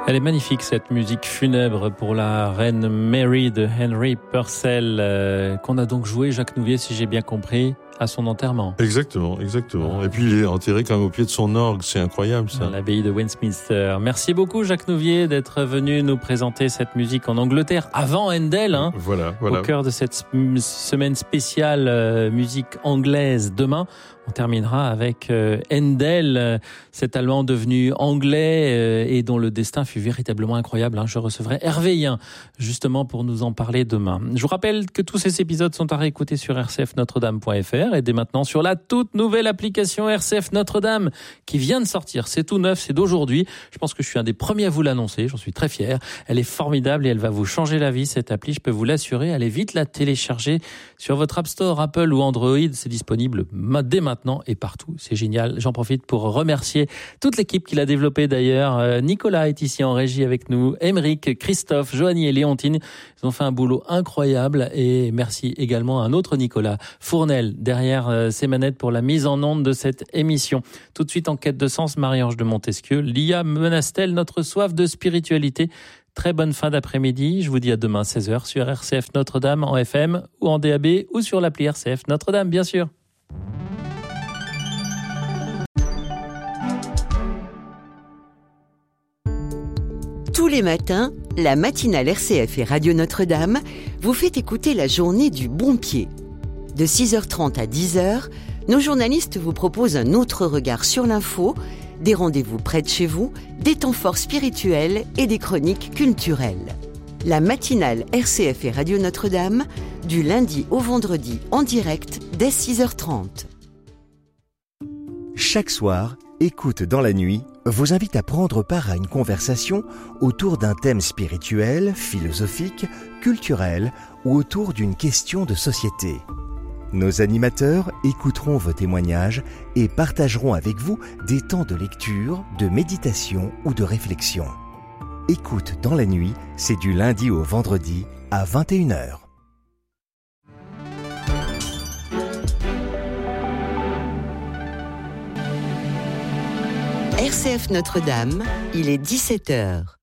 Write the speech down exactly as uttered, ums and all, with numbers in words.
Elle est magnifique, cette musique funèbre pour la reine Mary de Henry Purcell, euh, qu'on a donc joué, Jacques Nouvier, si j'ai bien compris, à son enterrement. Exactement, exactement. Et puis il est enterré quand même au pied de son orgue, c'est incroyable ça. Dans l'abbaye de Westminster. Merci beaucoup Jacques Nouvier d'être venu nous présenter cette musique en Angleterre, avant Handel, hein, voilà, voilà. au cœur de cette semaine spéciale euh, musique anglaise. Demain, on terminera avec euh, Handel, euh, cet Allemand devenu anglais euh, et dont le destin fut véritablement incroyable. Hein. Je recevrai Hervé Yen, justement, pour nous en parler demain. Je vous rappelle que tous ces épisodes sont à réécouter sur r c f notre dame point f r et dès maintenant sur la toute nouvelle application R C F Notre-Dame qui vient de sortir. C'est tout neuf, c'est d'aujourd'hui. Je pense que je suis un des premiers à vous l'annoncer. J'en suis très fier. Elle est formidable et elle va vous changer la vie, cette appli. Je peux vous l'assurer. Allez vite la télécharger sur votre App Store, Apple ou Android. C'est disponible dès maintenant et partout. C'est génial. J'en profite pour remercier toute l'équipe qui l'a développée d'ailleurs. Nicolas est ici en régie avec nous. Émeric, Christophe, Joanie et Léontine. Ils ont fait un boulot incroyable et merci également à un autre Nicolas Fournel derrière euh, ces manettes pour la mise en onde de cette émission. Tout de suite en quête de sens, Marie-Ange de Montesquieu. Lia menace-t-elle notre soif de spiritualité? Très bonne fin d'après-midi. Je vous dis à demain seize heures sur R C F Notre-Dame en F M ou en D A B ou sur l'appli R C F Notre-Dame, bien sûr. Tous les matins, la matinale R C F et Radio Notre-Dame vous fait écouter la journée du bon pied. De six heures trente à dix heures, nos journalistes vous proposent un autre regard sur l'info, des rendez-vous près de chez vous, des temps forts spirituels et des chroniques culturelles. La matinale R C F et Radio Notre-Dame, du lundi au vendredi en direct dès six heures trente. Chaque soir, Écoute dans la nuit vous invite à prendre part à une conversation autour d'un thème spirituel, philosophique, culturel ou autour d'une question de société. Nos animateurs écouteront vos témoignages et partageront avec vous des temps de lecture, de méditation ou de réflexion. Écoute dans la nuit, c'est du lundi au vendredi à vingt et une heures. R C F Notre-Dame, il est dix-sept heures.